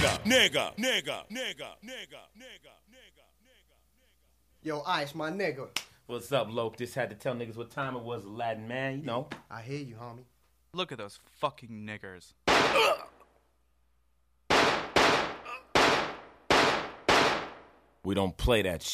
Yo, Ice, my nigga. What's up, Loke? Just had to tell niggas what time it was, Aladdin, man. You know. I hear you, homie. Look at those fucking niggers. We don't play that shit.